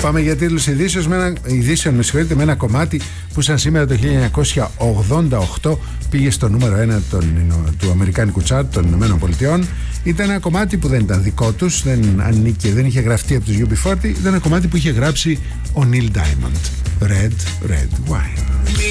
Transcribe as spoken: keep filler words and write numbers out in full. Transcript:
Πάμε για τίτλους ειδήσεων με ένα, ειδήσεων, με συγχωρείτε, με ένα κομμάτι που σαν σήμερα το χίλια εννιακόσια ογδόντα οκτώ πήγε στο νούμερο ένα των, του αμερικάνικου τσάρτ των Ηνωμένων Πολιτειών. Ήταν ένα κομμάτι που δεν ήταν δικό τους, δεν ανήκε, δεν είχε γραφτεί από τους γιου μπι φορτι. Ήταν ένα κομμάτι που είχε γράψει ο Neil Diamond. Red, red wine.